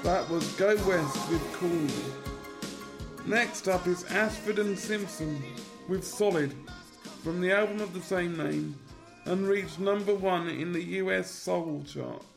That was Go West with Cool. Next up is Ashford and Simpson with Solid from the album of the same name and reached number 1 in the US Soul chart.